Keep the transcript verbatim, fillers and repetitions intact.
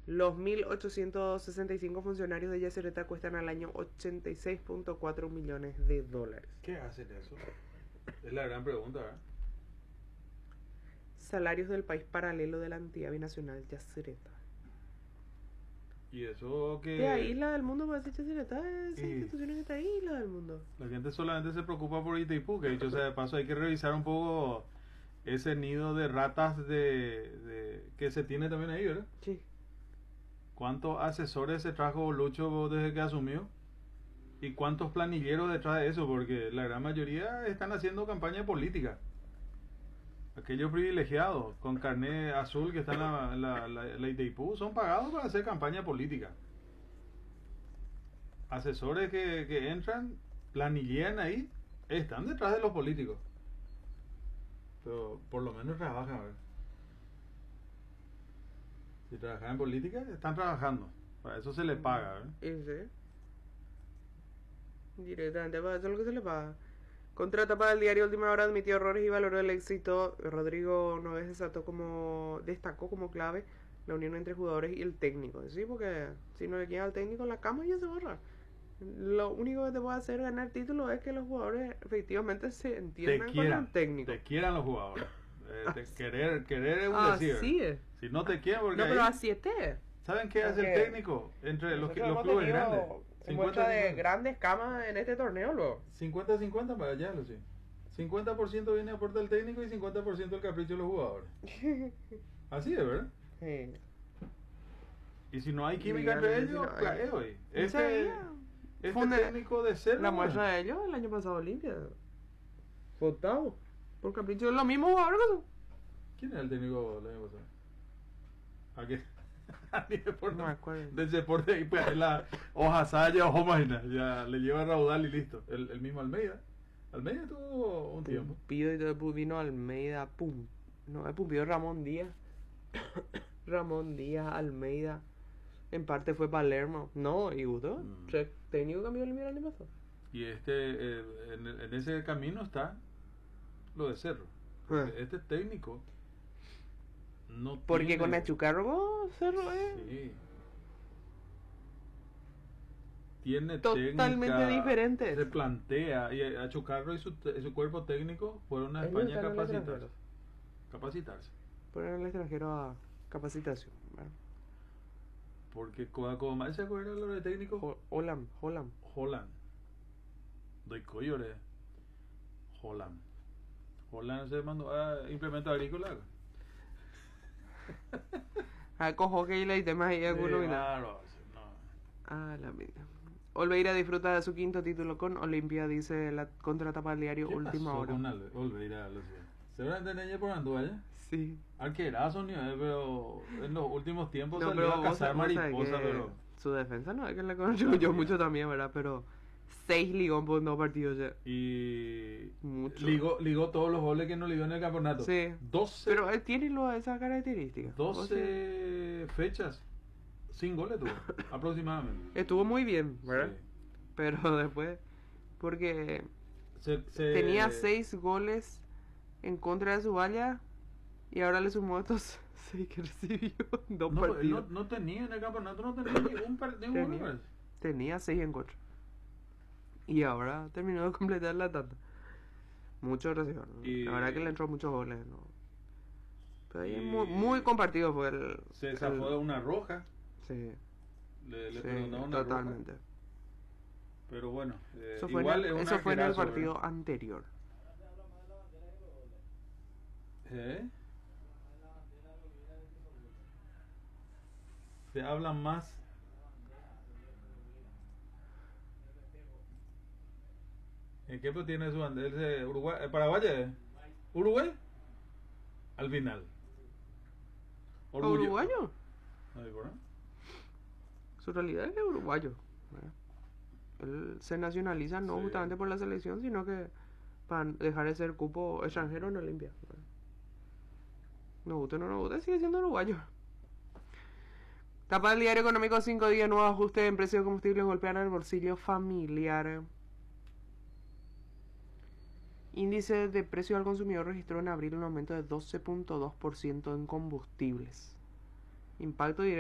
Los mil ochocientos sesenta y cinco funcionarios de Yacyretá cuestan al año ochenta y seis punto cuatro millones de dólares. ¿Qué hacen eso? Es la gran pregunta, ¿verdad? Salarios del país paralelo de la entidad binacional Yacyretá. Y eso que... De isla del mundo, para decir Yacyretá, esa Y- institución que está isla del mundo. La gente solamente se preocupa por Itaipú, que dicho sea de paso hay que revisar un poco ese nido de ratas de, de que se tiene también ahí, ¿verdad? Sí. ¿Cuántos asesores se trajo Lucho desde que asumió? ¿Y cuántos planilleros detrás de eso? Porque la gran mayoría están haciendo campaña política. Aquellos privilegiados con carnet azul que están en la, la, la, la Itaipú son pagados para hacer campaña política. Asesores que, que entran, planillean ahí, están detrás de los políticos. Pero por lo menos trabajan, a ver. Si trabajan en política, están trabajando. Para eso se les paga, ¿verdad? Ese. Directamente para eso es lo que se le paga. Contrata para el diario Última Hora, admitió errores y valoró el éxito. Rodrigo Noves desató como, destacó como clave la unión entre jugadores y el técnico. Sí, porque si no le queda al técnico en la cama ya se borra. Lo único que te puede hacer ganar título es que los jugadores efectivamente se Te entiendan con quieran, el técnico. te quieran los jugadores. Eh, te- Así- querer, querer es un Así decir. es. Si no te quieren, porque No, pero ahí- así esté. ¿saben qué hace Porque el técnico entre los, Nosotros los hemos clubes tenido grandes? muestra de cincuenta grandes camas en este torneo, luego. cincuenta cincuenta para allá, Lucy. cincuenta por ciento viene a aporta el técnico y cincuenta por ciento el capricho de los jugadores. Así es, ¿verdad? Sí. Y si no hay química Dígame entre si ellos, no hay. claro, hoy. Ese Este, día este fue una- técnico de cero. La muestra de ellos el año pasado Olimpia. Fue octavo. Por capricho de los mismos jugadores que son. ¿Quién era el técnico el año pasado? ¿A qué? A ni deporte. No me acuerdo. Del deporte y pues la hoja saya o máquina. Ya le lleva raudal y listo. El, el mismo Almeida. Almeida tuvo un tiempo. Pumpido y todo, después vino Almeida, pum. No, es Pumpido Ramón Díaz. Ramón Díaz, Almeida. En parte fue Palermo. No, y gustó. Mm. Tres técnicos cambió el año pasado. Y este, eh, en, en ese camino está lo de Cerro. Porque Ah. este técnico no Porque tiene... con Achucargo Cerro es Sí. Tiene totalmente técnica, diferente. se plantea, y Achucarro y su, y su cuerpo técnico fueron a Ellos España a están en el capacitarse. extranjero. Capacitarse. Poner al extranjero a capacitación. ¿verdad? Porque como ese era lo de técnico Ho- Holland, Holland. Holland. Doy coyore. Holland. Holland se mandó a implementar agrícola. Ah, cojo que le temas ahí alguno Sí, y nada. claro, sí, no. Ah, la mía. Olveira disfruta de su quinto título con Olimpia, dice la contratapa del diario ¿Qué Última pasó Hora. con Al- Olveira, Lucía? ¿Seguramente Neñe por Anduaya? Sí. Arquerazo, ni eh, pero en los últimos tiempos No, salió pero a vos, cazar vos sabés mariposa, que pero... su defensa no es que la conozco yo mucho también, ¿verdad? Pero seis ligón por dos partidos ya. Y Mucho. ligó, ligó todos los goles que no ligó en el campeonato. Sí. doce, Pero él tiene lo- esa característica. O sea, doce fechas sin goles tuvo, aproximadamente. estuvo muy bien, ¿verdad? Sí. Pero después, porque Se- se- tenía seis goles en contra de su valla y ahora le sumó estos seis que recibió en dos No, él partidos. no, no tenía en el campeonato, no tenía ningún par- ninguno, Tenía. parece. Tenía seis en contra. Y ahora terminó de completar la tanda. Mucho recibió. ¿no? Y- La verdad que le entró muchos goles. ¿no? Pero ahí Y- muy, muy compartido fue el. Se zafó de el- una roja, Sí, le, le sí, perdonaron una totalmente. roja. Pero bueno, eh, Eso fue, igual en el, es un eso fue en el arquerazo, partido ¿verdad? anterior. ¿Eh? Se habla más. ¿En qué pues tiene su bandera? ¿Es de Uruguay? ¿Eh, ¿Paraguay? eh? ¿Uruguay? Al final. Orgullo- ¿Uruguayo? Ay, ¿verdad? Su realidad es que es uruguayo. ¿verdad? Él se nacionaliza no Sí. justamente por la selección, sino que para dejar de ser cupo extranjero en Olimpia. ¿verdad? Nos gusta o no nos gusta, sigue siendo uruguayo. Tapa del diario económico: cinco días, nuevo ajuste en precios de combustible golpean el bolsillo familiar. Índice de precio al consumidor registró en abril un aumento de doce punto dos por ciento en combustibles. Impacto directo